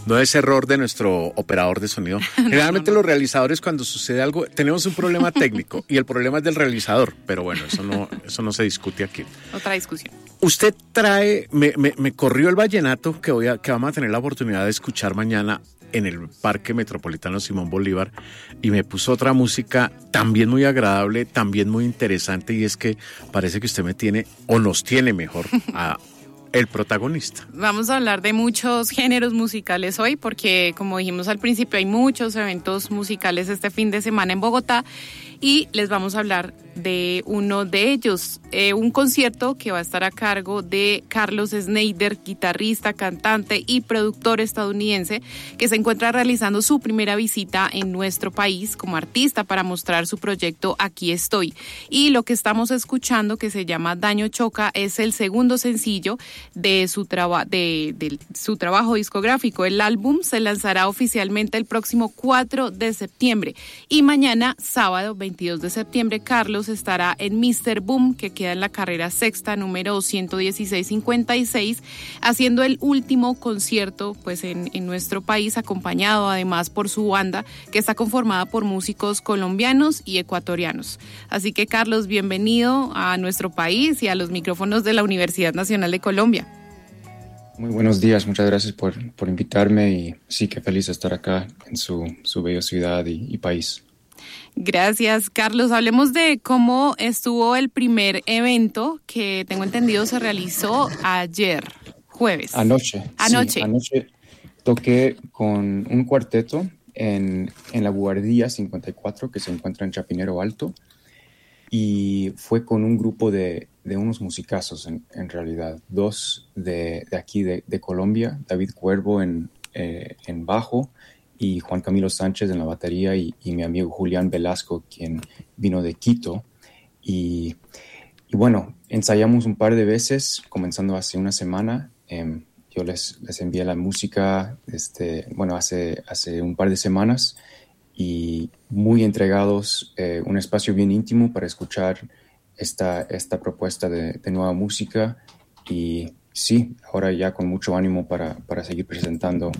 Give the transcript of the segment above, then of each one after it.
No es error de nuestro operador de sonido. Generalmente los realizadores, cuando sucede algo, tenemos un problema técnico y el problema es del realizador, pero bueno, eso no se discute aquí. Otra discusión. Usted trae, me corrió el vallenato que vamos a tener la oportunidad de escuchar mañana en el Parque Metropolitano Simón Bolívar, y me puso otra música también muy agradable, también muy interesante, y es que parece que usted me tiene, o nos tiene mejor, a el protagonista. Vamos a hablar de muchos géneros musicales hoy, porque como dijimos al principio, hay muchos eventos musicales este fin de semana en Bogotá, y les vamos a hablar de uno de ellos, un concierto que va a estar a cargo de Carlos Schneider, guitarrista, cantante y productor estadounidense, que se encuentra realizando su primera visita en nuestro país como artista para mostrar su proyecto Aquí Estoy. Y lo que estamos escuchando, que se llama Daño Choca, es el segundo sencillo de su trabajo discográfico. El álbum se lanzará oficialmente el próximo 4 de septiembre y mañana, sábado 22 de septiembre, Carlos estará en Mr. Boom, que queda en la carrera sexta, número 11656, haciendo el último concierto pues en nuestro país, acompañado además por su banda, que está conformada por músicos colombianos y ecuatorianos. Así que, Carlos, bienvenido a nuestro país y a los micrófonos de la Universidad Nacional de Colombia. Muy buenos días, muchas gracias por invitarme, y sí, qué feliz de estar acá en su bella ciudad y país. Gracias, Carlos. Hablemos de cómo estuvo el primer evento, que tengo entendido se realizó ayer, jueves. Anoche. Sí, anoche toqué con un cuarteto en la Buhardilla 54, que se encuentra en Chapinero Alto, y fue con un grupo de unos musicazos en realidad. Dos de aquí de Colombia, David Cuervo en bajo, y Juan Camilo Sánchez en la batería, y mi amigo Julián Velasco, quien vino de Quito. Y bueno, ensayamos un par de veces, comenzando hace una semana. Yo les envié la música hace un par de semanas, y muy entregados, un espacio bien íntimo para escuchar esta propuesta de nueva música. Y sí, ahora ya con mucho ánimo para seguir presentando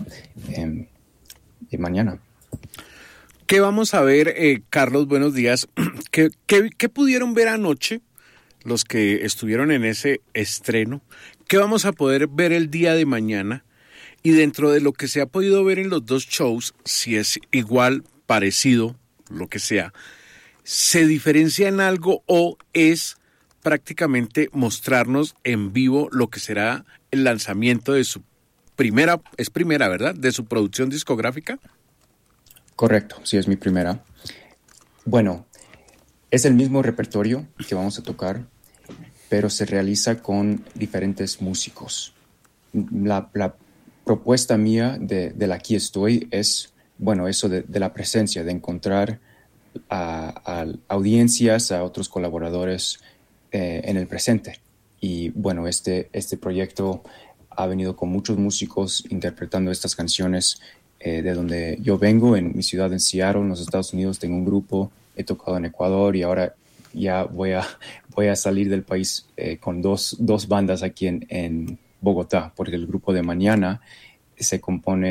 de mañana. ¿Qué vamos a ver, Carlos? Buenos días. ¿Qué pudieron ver anoche los que estuvieron en ese estreno? ¿Qué vamos a poder ver el día de mañana? Y dentro de lo que se ha podido ver en los dos shows, si es igual, parecido, lo que sea, ¿se diferencia en algo o es prácticamente mostrarnos en vivo lo que será el lanzamiento de su primera, ¿verdad?, de su producción discográfica? Correcto, sí, es mi primera. Bueno, es el mismo repertorio que vamos a tocar, pero se realiza con diferentes músicos. La propuesta mía del Aquí Estoy es, bueno, eso de la presencia, de encontrar a audiencias, a otros colaboradores en el presente. Y bueno, este proyecto ha venido con muchos músicos interpretando estas canciones de donde yo vengo, en mi ciudad, en Seattle, en los Estados Unidos. Tengo un grupo, he tocado en Ecuador, y ahora ya voy a salir del país con dos bandas aquí en Bogotá, porque el grupo de mañana está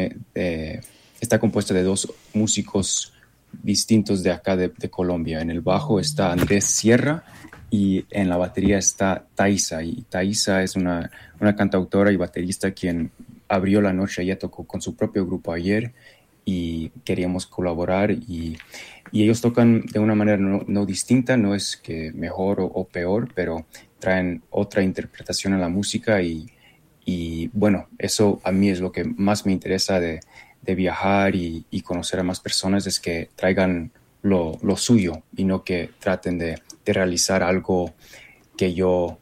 compuesto de dos músicos distintos de acá de Colombia. En el bajo está Andrés Sierra, y en la batería está Thaisa. Y Thaisa es una cantautora y baterista quien abrió la noche. Ella tocó con su propio grupo ayer y queríamos colaborar, y ellos tocan de una manera no distinta, no es que mejor o peor, pero traen otra interpretación a la música, y bueno, eso a mí es lo que más me interesa de viajar y conocer a más personas, es que traigan lo suyo y no que traten de realizar algo que yo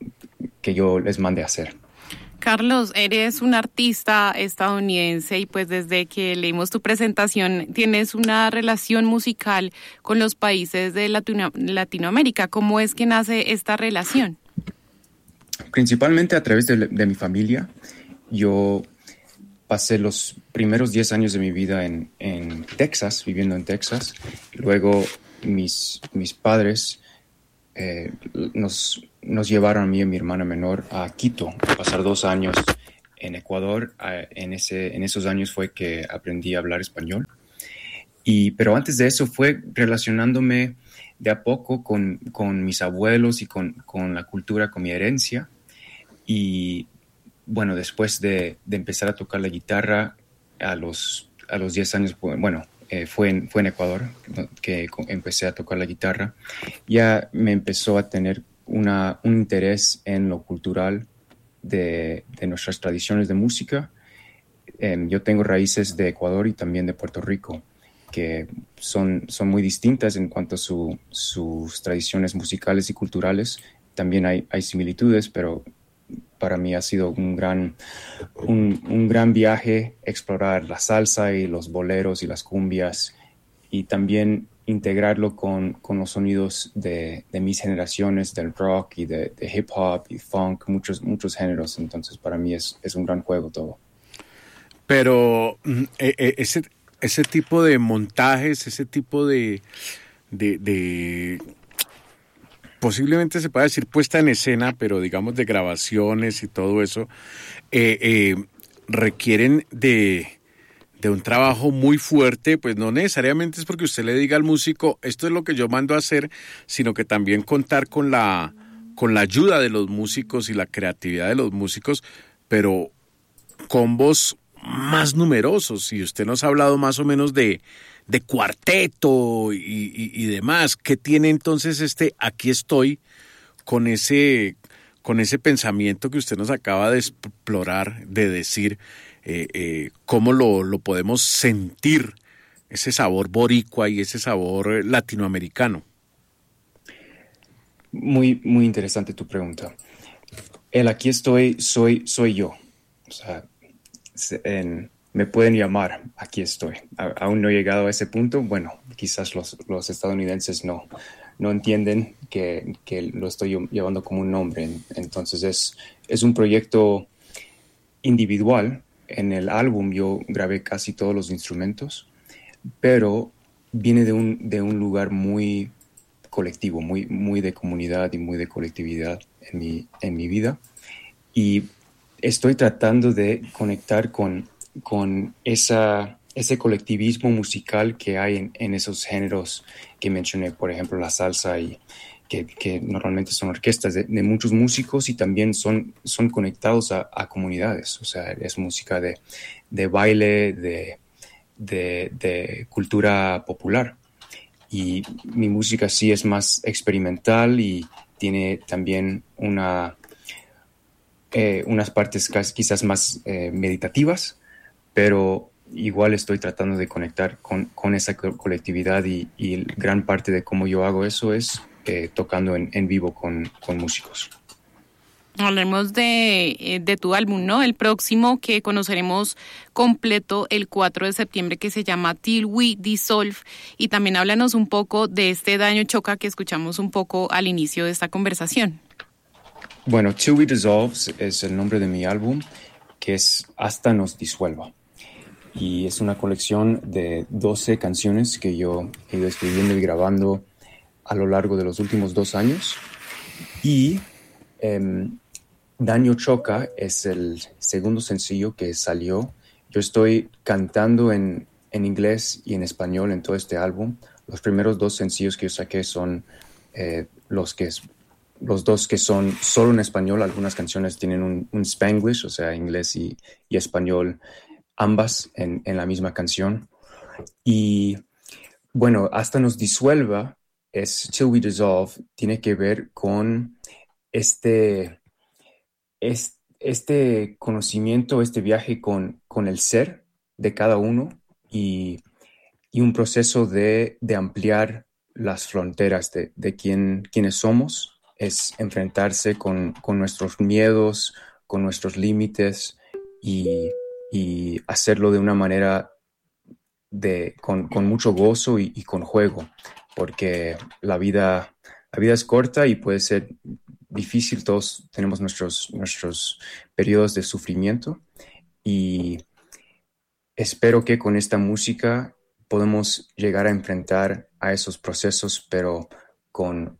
les mande a hacer. Carlos, eres un artista estadounidense, y pues desde que leímos tu presentación tienes una relación musical con los países de Latinoamérica. ¿Cómo es que nace esta relación? Principalmente a través de mi familia. Yo pasé los primeros 10 años de mi vida en Texas, viviendo en Texas. Luego mis padres nos llevaron a mí y a mi hermana menor a Quito, a pasar 2 años en Ecuador. En esos años fue que aprendí a hablar español. Pero antes de eso fue relacionándome de a poco con mis abuelos y con la cultura, con mi herencia. Y bueno, después de empezar a tocar la guitarra a los 10 años, bueno, fue en Ecuador que empecé a tocar la guitarra. Ya me empezó a tener un interés en lo cultural de nuestras tradiciones de música. Yo tengo raíces de Ecuador y también de Puerto Rico, que son muy distintas en cuanto a sus tradiciones musicales y culturales. También hay similitudes, pero para mí ha sido un gran viaje explorar la salsa y los boleros y las cumbias, y también integrarlo con los sonidos de mis generaciones, del rock y de hip hop y funk, muchos géneros. Entonces para mí es un gran juego todo. Pero ese tipo de montajes, ese tipo de posiblemente se pueda decir puesta en escena, pero digamos de grabaciones y todo eso, requieren de un trabajo muy fuerte, pues no necesariamente es porque usted le diga al músico, esto es lo que yo mando a hacer, sino que también contar con la ayuda de los músicos y la creatividad de los músicos, pero combos más numerosos. Y usted nos ha hablado más o menos de cuarteto y demás. ¿Qué tiene entonces Aquí estoy con ese pensamiento que usted nos acaba de explorar, de decir cómo lo podemos sentir, ese sabor boricua y ese sabor latinoamericano? Muy, muy interesante tu pregunta. El aquí estoy soy yo. O sea, me pueden llamar, aquí estoy. Aún no he llegado a ese punto. Bueno, quizás los estadounidenses no entienden que lo estoy llevando como un nombre. Entonces es un proyecto individual. En el álbum yo grabé casi todos los instrumentos, pero viene de un lugar muy colectivo, muy, muy de comunidad y muy de colectividad en mi vida. Y estoy tratando de conectar con ese colectivismo musical que hay en esos géneros que mencioné, por ejemplo, la salsa, y que normalmente son orquestas de muchos músicos y también son conectados a comunidades. O sea, es música de baile, de cultura popular. Y mi música sí es más experimental y tiene también unas partes quizás más meditativas, pero igual estoy tratando de conectar con esa colectividad y gran parte de cómo yo hago eso es tocando en vivo con músicos. Hablemos de tu álbum, ¿no? El próximo que conoceremos completo el 4 de septiembre, que se llama Till We Dissolve. Y también háblanos un poco de este Daño Choca que escuchamos un poco al inicio de esta conversación. Bueno, Till We Dissolve es el nombre de mi álbum, que es Hasta Nos Disuelva. Y es una colección de 12 canciones que yo he ido escribiendo y grabando a lo largo de los últimos 2 años. Y Daño Choca es el segundo sencillo que salió. Yo estoy cantando en inglés y en español en todo este álbum. Los primeros 2 sencillos que yo saqué son los 2 que son solo en español. Algunas canciones tienen un Spanglish, o sea, inglés y español, ambas en la misma canción. Y bueno, Hasta Nos Disuelva es Till We Dissolve, tiene que ver con este conocimiento, este viaje con el ser de cada uno y un proceso de ampliar las fronteras de quiénes somos. Es enfrentarse con nuestros miedos, con nuestros límites y hacerlo de una manera con mucho gozo y con juego, porque la vida es corta y puede ser difícil. Todos tenemos nuestros periodos de sufrimiento, y espero que con esta música podemos llegar a enfrentar a esos procesos, pero con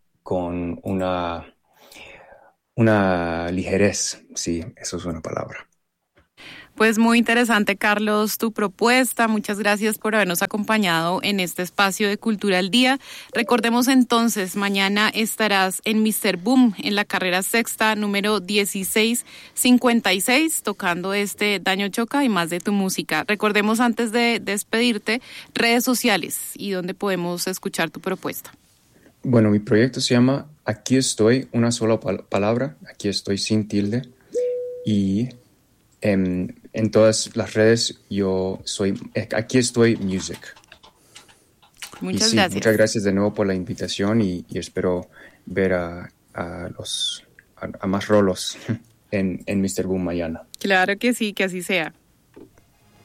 una ligerez. Sí, eso es una palabra. Pues muy interesante, Carlos, tu propuesta. Muchas gracias por habernos acompañado en este espacio de Cultura al Día. Recordemos entonces, mañana estarás en Mr. Boom, en la carrera sexta, número 1656, tocando Daño Choca y más de tu música. Recordemos antes de despedirte, redes sociales y dónde podemos escuchar tu propuesta. Bueno, mi proyecto se llama Aquí Estoy, una sola palabra, Aquí Estoy sin tilde. Y en todas las redes yo soy Aquí Estoy Music. Muchas gracias. Muchas gracias de nuevo por la invitación y espero ver a más rolos en Mr. Boom mañana. Claro que sí, que así sea.